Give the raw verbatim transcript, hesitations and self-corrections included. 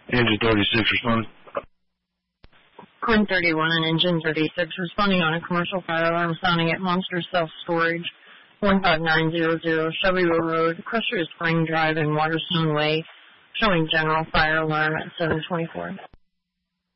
Engine thirty-six responding. Quinn thirty-one and Engine thirty-six responding on a commercial fire alarm sounding at Monster Self Storage, one five nine zero zero Shelbyville Road, Crusher Spring Drive and Waterstone Way, showing general fire alarm at seven twenty-four.